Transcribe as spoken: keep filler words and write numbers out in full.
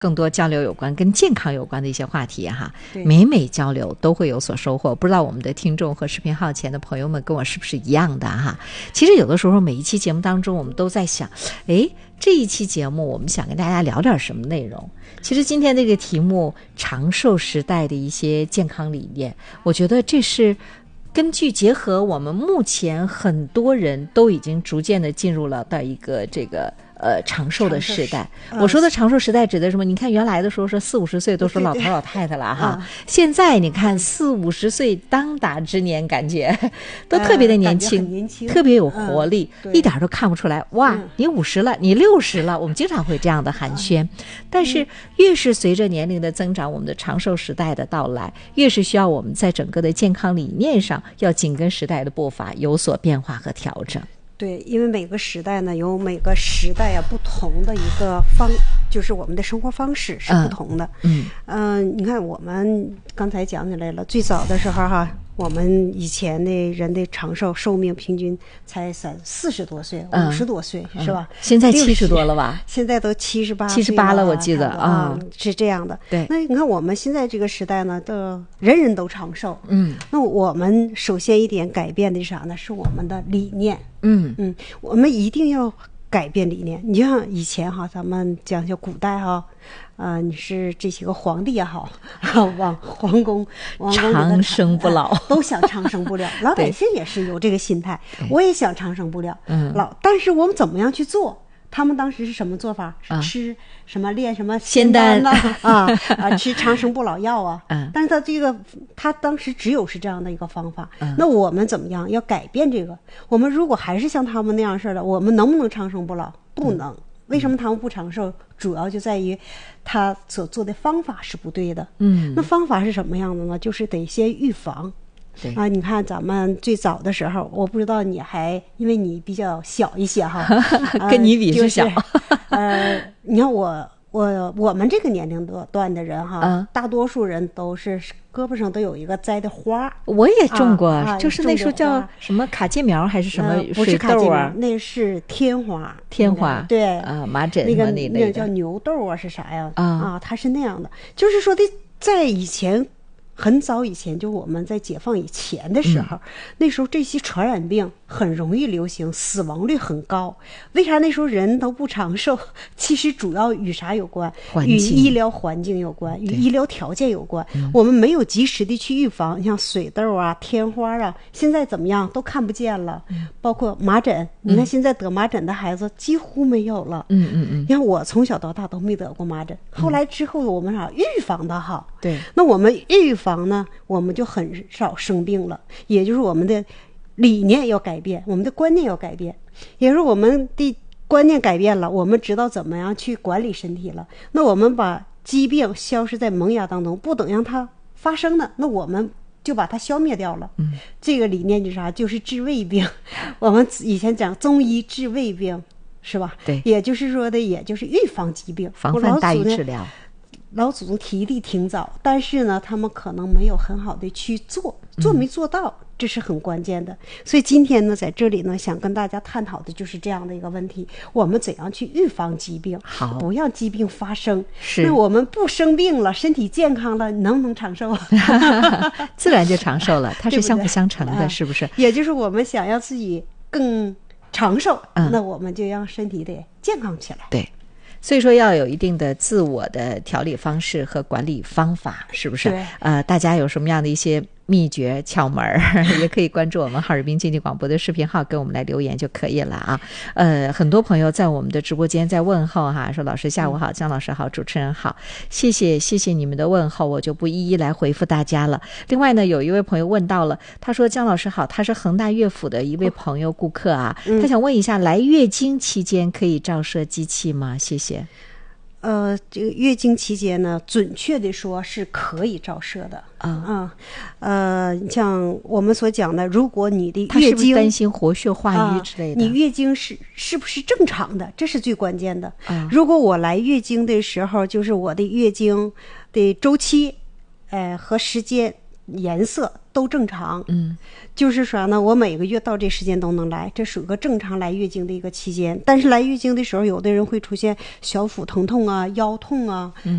更多交流有关跟健康有关的一些话题哈，每每交流都会有所收获。不知道我们的听众和视频号前的朋友们跟我是不是一样的哈？其实有的时候每一期节目当中，我们都在想，哎，这一期节目我们想跟大家聊点什么内容？其实今天这个题目“长寿时代的一些健康理念”，我觉得这是根据结合我们目前很多人都已经逐渐的进入了到一个这个呃长寿的时代。我说的长寿时代指的是什么？你看原来的时候是四五十岁都是老头老太太了哈，现在你看四五十岁当打之年，感觉都特别的年轻，呃、年轻特别有活力，嗯、一点都看不出来。哇，嗯、你五十了，你六十了，我们经常会这样的寒暄。嗯、但是越是随着年龄的增长，我们的长寿时代的到来，越是需要我们在整个的健康理念上要紧跟时代的步伐，有所变化和调整。 对，因为每个时代呢，有每个时代啊不同的一个方，就是我们的生活方式是不同的。嗯，嗯、呃，你看我们刚才讲起来了，最早的时候哈，我们以前的人的长寿寿命平均才三四十多岁，五十多岁、嗯、是吧？ 现在七十多了吧？ 现在都七十八， 七十八了，我记得啊、 嗯，是这样的。 对， 那你看我们现在这个时代呢，都人人都长寿。 嗯， 那我们首先一点改变的是啥呢？是我们的理念。 嗯嗯，我们一定要改变理念。你像以前哈，咱们讲究古代哈，呃，你是这些个皇帝也好，往皇宫，王宫长生不老， 都想长生不了。老百姓也是有这个心态，我也想长生不了。 嗯， 老，但是我们怎么样去做？他们当时是什么做法？是吃什么炼什么仙丹呐？啊啊，吃长生不老药啊。 嗯， 但是他这个他当时只有是这样的一个方法。嗯，那我们怎么样要改变这个？我们如果还是像他们那样似的，我们能不能长生不老？不能。嗯、为什么他们不长寿？主要就在于他所做的方法是不对的。 嗯， 那方法是什么样的呢？就是得先预防。 对啊，你看咱们最早的时候，我不知道你还，因为你比较小一些哈， 跟你比是小。 呃，就是、呃你看我我我们这个年龄段的人哈， 嗯、 大多数人都是胳膊上都有一个栽的花。 我也种过， 啊、 就是那时候叫什么卡介苗还是什么水豆啊？ 呃、不是卡介苗，那是天花。 天花对啊，麻疹那个那那个叫牛豆啊，是啥呀？ 啊啊，它是那样的，就是说的在以前。很早以前，就我们在解放以前的时候、嗯、那时候这些传染病很容易流行，死亡率很高。为啥那时候人都不长寿？其实主要与啥有关？与医疗环境有关，与医疗条件有关。我们没有及时的去预防，像水痘啊、天花啊，现在怎么样都看不见了。嗯、包括麻疹，你看现在得麻疹的孩子几乎没有了。 嗯嗯嗯。 你看我从小到大都没得过麻疹，后来之后我们啥预防的好。 对， 那我们预防呢，我们就很少生病了，也就是我们的理念要改变，我们的观念要改变，也就是我们的观念改变了，我们知道怎么样去管理身体了。那我们把疾病消失在萌芽当中，不等让它发生呢，那我们就把它消灭掉了。 嗯， 这个理念就是啥？就是治胃病。我们以前讲中医治胃病，是吧？ 对， 也就是说的，也就是预防疾病， 防范大于治疗。 老祖宗提的挺早，但是呢，他们可能没有很好的去做，做没做到，嗯、这是很关键的。所以今天呢，在这里呢，想跟大家探讨的就是这样的一个问题：我们怎样去预防疾病， 好， 不让疾病发生。 是， 那我们不生病了，身体健康了，能不能长寿？ 自然就长寿了，它是相辅相成的，对对是不是？ 也就是我们想要自己更长寿， 嗯、 那我们就让身体得健康起来。 对。所以说要有一定的自我的调理方式和管理方法，是不是？ 对。 呃，大家有什么样的一些秘诀窍门也可以关注我们哈尔滨经济广播的视频号，给我们来留言就可以了啊。呃，很多朋友在我们的直播间在问候哈，说老师下午好，姜老师好，主持人好，谢谢谢谢你们的问候，我就不一一来回复大家了。另外呢，有一位朋友问到了，他说姜老师好，他是恒大乐府的一位朋友顾客啊，哦嗯、他想问一下，来月经期间可以照射机器吗？谢谢。 呃，这个月经期间呢，准确的说是可以照射的啊啊、嗯。呃，像我们所讲的，如果你的月经，他是不是担心活血化瘀之类的？ 啊、你月经是是不是正常的？这是最关键的。 啊、 如果我来月经的时候，就是我的月经的周期，呃和时间颜色都正常， 嗯， 就是说呢，我每个月到这时间都能来，这属于个正常来月经的一个期间。但是来月经的时候，有的人会出现小腹疼痛啊、腰痛啊，